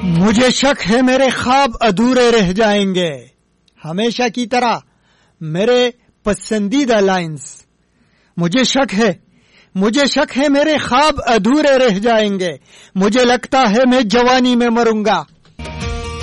मुझे शक है मेरे ख्वाब अधूरे रह जाएंगे, हमेशा की तरह मेरे पसंदीदा लाइंस। मुझे शक है मेरे ख्वाब अधूरे रह जाएंगे, मुझे लगता है मैं जवानी में मरूंगा।